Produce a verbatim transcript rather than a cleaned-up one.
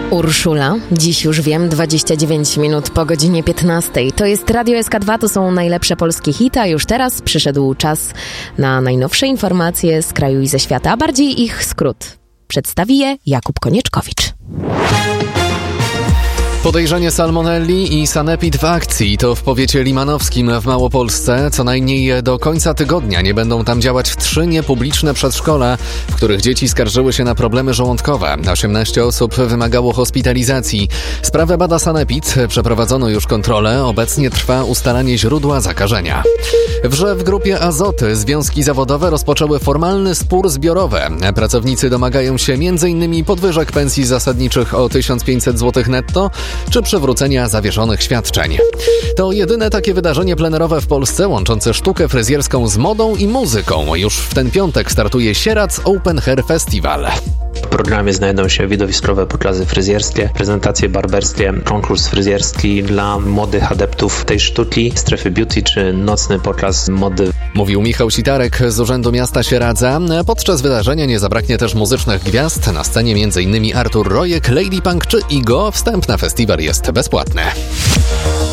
Urszula, dziś już wiem, dwadzieścia dziewięć minut po godzinie piętnastej. To jest Radio S K dwa, to są najlepsze polskie hity, a już teraz przyszedł czas na najnowsze informacje z kraju i ze świata, a bardziej ich skrót. Przedstawi je Jakub Konieczkowicz. Podejrzenie salmonelli i sanepid w akcji. To w powiecie limanowskim w Małopolsce. Co najmniej do końca tygodnia nie będą tam działać trzy niepubliczne przedszkola, w których dzieci skarżyły się na problemy żołądkowe. osiemnaście osób wymagało hospitalizacji. Sprawę bada sanepid. Przeprowadzono już kontrolę. Obecnie trwa ustalanie źródła zakażenia. Wrze w grupie Azoty związki zawodowe rozpoczęły formalny spór zbiorowy. Pracownicy domagają się m.in. podwyżek pensji zasadniczych o tysiąc pięćset złotych netto, czy przywrócenia zawieszonych świadczeń. To jedyne takie wydarzenie plenerowe w Polsce łączące sztukę fryzjerską z modą i muzyką. Już w ten piątek startuje Sieradz Open Hair Festival. W programie znajdą się widowiskowe pokazy fryzjerskie, prezentacje barberskie, konkurs fryzjerski dla młodych adeptów tej sztuki, strefy beauty czy nocny pokaz mody. Mówił Michał Sitarek z Urzędu Miasta Sieradza. Podczas wydarzenia nie zabraknie też muzycznych gwiazd. Na scenie m.in. Artur Rojek, Lady Punk czy Igo. Wstęp na festiwal jest bezpłatny.